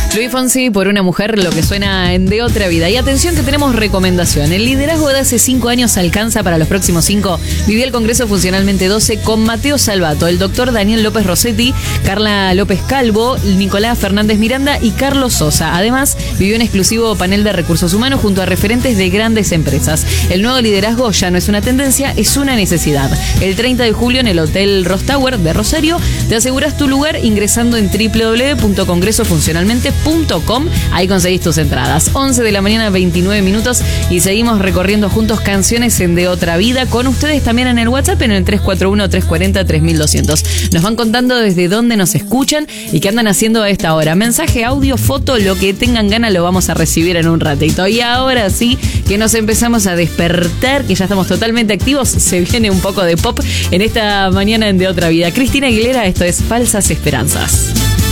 Luis Fonsi por una mujer, lo que suena en De Otra Vida. Y atención que tenemos recomendación. El liderazgo de hace 5 años alcanza para los próximos 5. Viví el Congreso Funcionalmente 12 con Mateo Salvato, el doctor Daniel López Rossetti, Carla López Calvo, Nicolás Fernández Miranda y Carlos Sosa. Además, vivió un exclusivo panel de recursos humanos junto a referentes de grandes empresas. El nuevo liderazgo ya no es una tendencia, es una necesidad. El 30 de julio en el Hotel Ross Tower de Rosario te aseguras tu lugar ingresando en www.congresofuncionalmente.com. Ahí conseguís tus entradas. 11 de la mañana, 29 minutos y seguimos recorriendo juntos canciones en De Otra Vida con ustedes también en el WhatsApp en el 341-340-3200. Nos van contando desde dónde nos escuchan y qué andan haciendo a esta hora. Mensaje, audio, foto, lo que tengan ganas lo vamos a recibir en un ratito. Y ahora sí que nos empezamos a despertar, que ya estamos totalmente activos. Se viene un poco de pop en esta mañana en De Otra Vida. Cristina Aguilera, esto es Falsas Esperanzas.